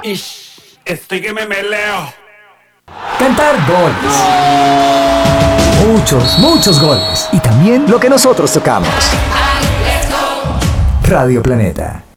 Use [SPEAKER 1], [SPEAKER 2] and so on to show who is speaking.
[SPEAKER 1] Ish, estoy que me meleo.
[SPEAKER 2] Cantar goles. Muchos goles. Y también lo que nosotros tocamos. Radio Planeta.